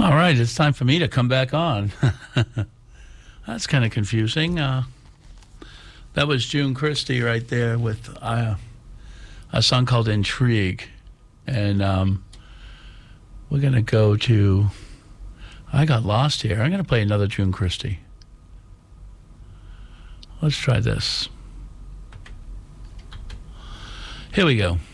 All right, it's time for me to come back on. That's kind of confusing. That was June Christie right there with a song called Intrigue. And we're going to go to... I got lost here. I'm going to play another June Christie. Let's try this. Here we go.